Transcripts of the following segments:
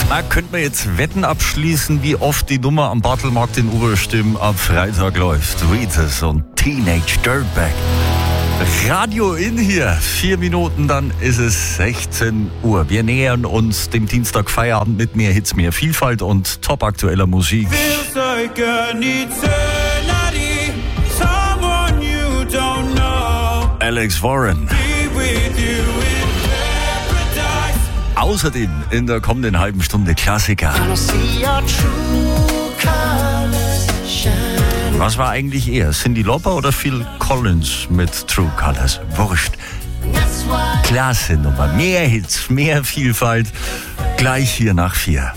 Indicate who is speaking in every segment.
Speaker 1: Könnte man jetzt Wetten abschließen, wie oft die Nummer am Bartelmarkt in Oberstimm am Freitag läuft. Reeves und Teenage Dirtbag. Radio in hier. 4 Minuten, dann ist es 16 Uhr. Wir nähern uns dem Dienstag Feierabend mit mehr Hits, mehr Vielfalt und top aktueller Musik. Alex Warren. Außerdem in der kommenden halben Stunde Klassiker. Was war eigentlich eher? Cyndi Lauper oder Phil Collins mit True Colors? Wurscht. Klasse Nummer. Mehr Hits, mehr Vielfalt. Gleich hier nach 4.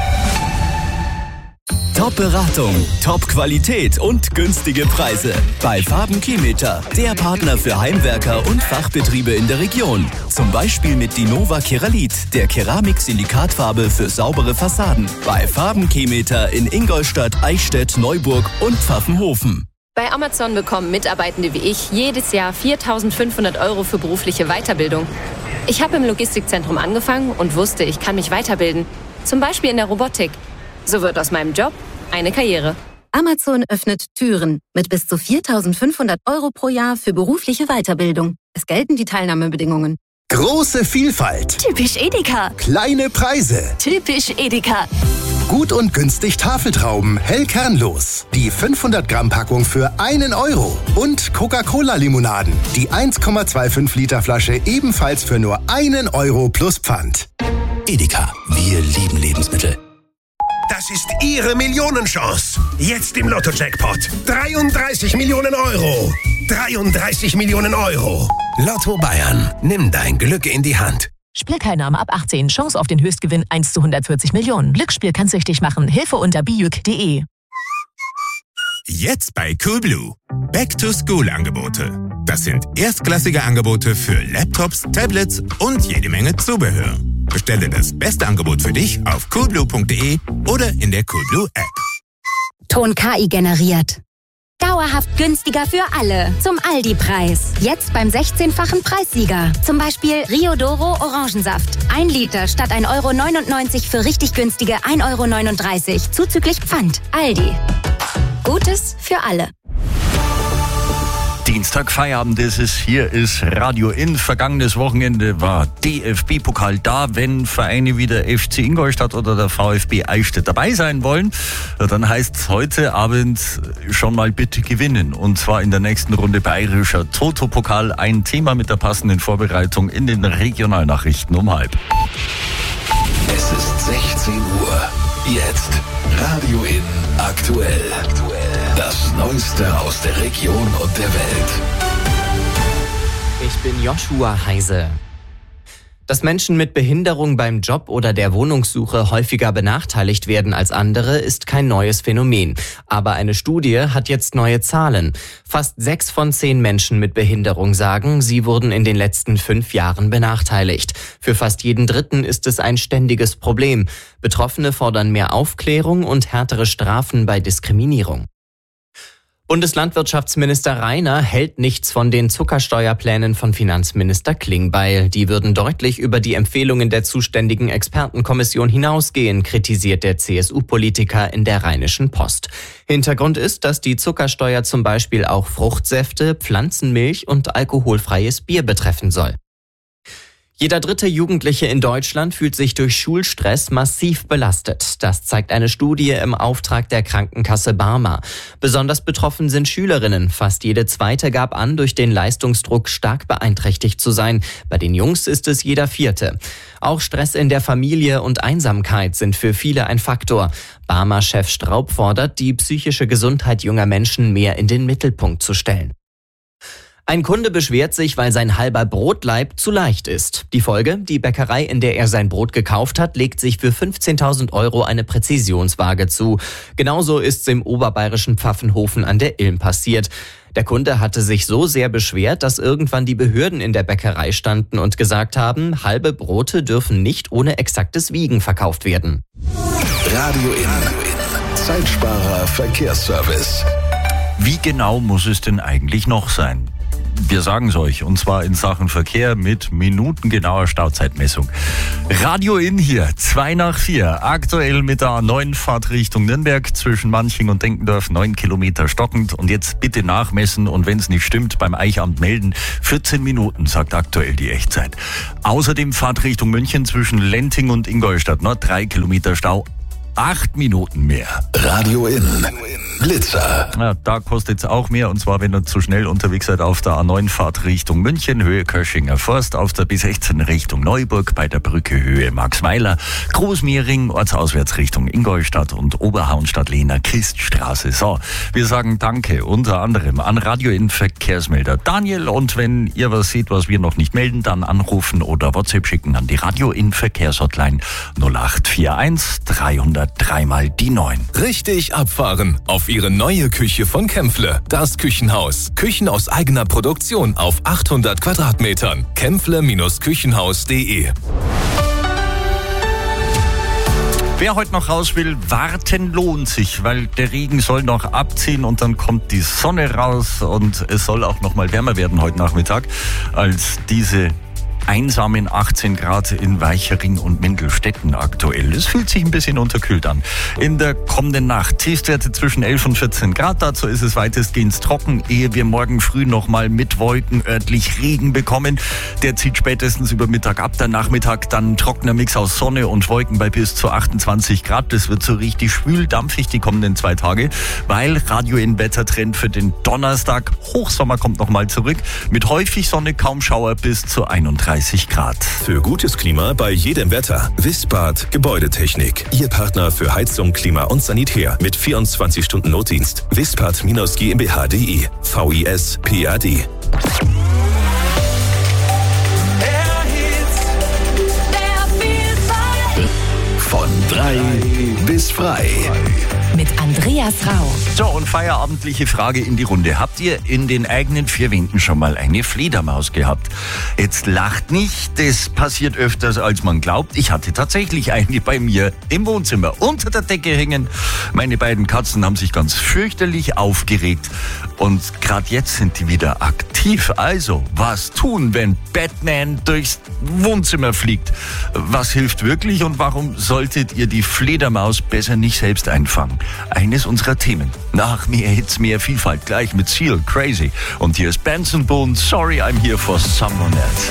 Speaker 2: Top-Beratung, Top-Qualität und günstige Preise. Bei Farben-Kimeter, der Partner für Heimwerker und Fachbetriebe in der Region. Zum Beispiel mit Dinova Keralit, der Keramik-Silikatfarbe für saubere Fassaden. Bei Farben-Kimeter in Ingolstadt, Eichstätt, Neuburg und Pfaffenhofen.
Speaker 3: Bei Amazon bekommen Mitarbeitende wie ich jedes Jahr 4.500 € für berufliche Weiterbildung. Ich habe im Logistikzentrum angefangen und wusste, ich kann mich weiterbilden. Zum Beispiel in der Robotik. So wird aus meinem Job eine Karriere.
Speaker 4: Amazon öffnet Türen mit bis zu 4.500 € pro Jahr für berufliche Weiterbildung. Es gelten die Teilnahmebedingungen.
Speaker 5: Große Vielfalt.
Speaker 4: Typisch Edeka.
Speaker 5: Kleine Preise.
Speaker 4: Typisch Edeka.
Speaker 5: Gut und günstig Tafeltrauben, hell kernlos. Die 500-Gramm-Packung für 1 €. Und Coca-Cola-Limonaden. Die 1,25 Liter Flasche ebenfalls für nur 1 € plus Pfand.
Speaker 6: Edeka, wir lieben Lebensmittel.
Speaker 7: Das ist Ihre Millionenchance. Jetzt im Lotto-Jackpot. 33 Millionen €. 33 Millionen €. Lotto Bayern. Nimm dein Glück in die Hand.
Speaker 8: Spielteilnahme ab 18. Chance auf den Höchstgewinn 1 zu 140 Millionen. Glücksspiel kann süchtig machen. Hilfe unter biuk.de.
Speaker 9: Jetzt bei Coolblue. Back-to-School-Angebote. Das sind erstklassige Angebote für Laptops, Tablets und jede Menge Zubehör. Bestelle das beste Angebot für dich auf coolblue.de oder in der Coolblue App.
Speaker 10: Ton KI generiert. Dauerhaft günstiger für alle. Zum Aldi-Preis. Jetzt beim 16-fachen Preissieger. Zum Beispiel Riodoro Orangensaft. 1 Liter statt 1,99 € für richtig günstige 1,39 € zuzüglich Pfand. Aldi. Gutes für alle.
Speaker 1: Dienstag Feierabend ist es. Hier ist Radio in. Vergangenes Wochenende war DFB-Pokal da. Wenn Vereine wie der FC Ingolstadt oder der VfB Eichstätt dabei sein wollen, dann heißt es heute Abend schon mal bitte gewinnen. Und zwar in der nächsten Runde bayerischer Toto-Pokal. Ein Thema mit der passenden Vorbereitung in den Regionalnachrichten um 12:30.
Speaker 6: Es ist 16 Uhr. Jetzt Radio in aktuell. Das Neueste aus der Region und der Welt.
Speaker 11: Ich bin Joshua Heise. Dass Menschen mit Behinderung beim Job oder der Wohnungssuche häufiger benachteiligt werden als andere, ist kein neues Phänomen. Aber eine Studie hat jetzt neue Zahlen. Fast 6 von 10 Menschen mit Behinderung sagen, sie wurden in den letzten 5 Jahren benachteiligt. Für fast jeden Dritten ist es ein ständiges Problem. Betroffene fordern mehr Aufklärung und härtere Strafen bei Diskriminierung. Bundeslandwirtschaftsminister Rainer hält nichts von den Zuckersteuerplänen von Finanzminister Klingbeil. Die würden deutlich über die Empfehlungen der zuständigen Expertenkommission hinausgehen, kritisiert der CSU-Politiker in der Rheinischen Post. Hintergrund ist, dass die Zuckersteuer zum Beispiel auch Fruchtsäfte, Pflanzenmilch und alkoholfreies Bier betreffen soll. Jeder 3. Jugendliche in Deutschland fühlt sich durch Schulstress massiv belastet. Das zeigt eine Studie im Auftrag der Krankenkasse Barmer. Besonders betroffen sind Schülerinnen. Fast jede 2. gab an, durch den Leistungsdruck stark beeinträchtigt zu sein. Bei den Jungs ist es jeder 4. Auch Stress in der Familie und Einsamkeit sind für viele ein Faktor. Barmer-Chef Straub fordert, die psychische Gesundheit junger Menschen mehr in den Mittelpunkt zu stellen. Ein Kunde beschwert sich, weil sein halber Brotlaib zu leicht ist. Die Folge: Die Bäckerei, in der er sein Brot gekauft hat, legt sich für 15.000 € eine Präzisionswaage zu. Genauso ist's im oberbayerischen Pfaffenhofen an der Ilm passiert. Der Kunde hatte sich so sehr beschwert, dass irgendwann die Behörden in der Bäckerei standen und gesagt haben, halbe Brote dürfen nicht ohne exaktes Wiegen verkauft werden.
Speaker 6: Radio in. Zeitsparer Verkehrsservice.
Speaker 1: Wie genau muss es denn eigentlich noch sein? Wir sagen es euch, und zwar in Sachen Verkehr mit minutengenauer Stauzeitmessung. Radio In hier, 3:02, aktuell mit der A9 Fahrt Richtung Nürnberg zwischen Manching und Denkendorf, 9 Kilometer stockend. Und jetzt bitte nachmessen und wenn es nicht stimmt, beim Eichamt melden. 14 Minuten, sagt aktuell die Echtzeit. Außerdem Fahrt Richtung München zwischen Lenting und Ingolstadt, noch 3 Kilometer Stau. 8 Minuten mehr.
Speaker 6: Radio In. Blitzer.
Speaker 1: Ja, da kostet es auch mehr, und zwar, wenn ihr zu schnell unterwegs seid auf der A9 Fahrt Richtung München, Höhe Köschinger Forst, auf der B16 Richtung Neuburg, bei der Brücke Höhe Maxweiler, Großmehring, ortsauswärts Richtung Ingolstadt und Oberhauenstadt-Lehner Christstraße. So, wir sagen Danke unter anderem an Radio In Verkehrsmelder Daniel, und wenn ihr was seht, was wir noch nicht melden, dann anrufen oder WhatsApp schicken an die Radio In Verkehrshotline 0841 303 mal die 9.
Speaker 12: Richtig abfahren auf Ihre neue Küche von Kämpfle. Das Küchenhaus. Küchen aus eigener Produktion auf 800 Quadratmetern. Kämpfle-küchenhaus.de.
Speaker 1: Wer heute noch raus will, warten lohnt sich, weil der Regen soll noch abziehen und dann kommt die Sonne raus und es soll auch noch mal wärmer werden heute Nachmittag als diese einsamen 18 Grad in Weichering und Mindelstetten aktuell. Es fühlt sich ein bisschen unterkühlt an. In der kommenden Nacht Tiefstwerte zwischen 11 und 14 Grad. Dazu ist es weitestgehend trocken, ehe wir morgen früh nochmal mit Wolken örtlich Regen bekommen. Der zieht spätestens über Mittag ab. Der Nachmittag dann ein trockener Mix aus Sonne und Wolken bei bis zu 28 Grad. Das wird so richtig schwül, dampfig die kommenden 2 Tage, weil Radio In Wettertrend für den Donnerstag. Hochsommer kommt nochmal zurück. Mit häufig Sonne, kaum Schauer bis zu 31 Grad.
Speaker 12: Für gutes Klima bei jedem Wetter. Wispad Gebäudetechnik. Ihr Partner für Heizung, Klima und Sanitär. Mit 24 Stunden Notdienst. Wispad-GmbH.de. VIS-PAD.
Speaker 6: Von 3 bis frei.
Speaker 8: Mit Andreas Rau.
Speaker 1: So, und feierabendliche Frage in die Runde. Habt ihr in den eigenen 4 Wänden schon mal eine Fledermaus gehabt? Jetzt lacht nicht, das passiert öfters, als man glaubt. Ich hatte tatsächlich eine bei mir im Wohnzimmer unter der Decke hängen. Meine beiden Katzen haben sich ganz fürchterlich aufgeregt. Und gerade jetzt sind die wieder aktiv. Also, was tun, wenn Batman durchs Wohnzimmer fliegt? Was hilft wirklich und warum solltet ihr die Fledermaus besser nicht selbst einfangen? Eines unserer Themen. Nach mehr Hits, mehr Vielfalt, gleich mit Seal, Crazy. Und hier ist Benson Boone, Sorry I'm Here for Someone Else.